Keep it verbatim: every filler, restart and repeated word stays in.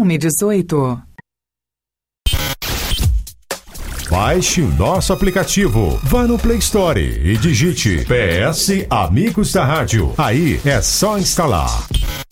um dezoito. Baixe o nosso aplicativo. Vá no Play Store e digite P S Amigos da Rádio. Aí é só instalar.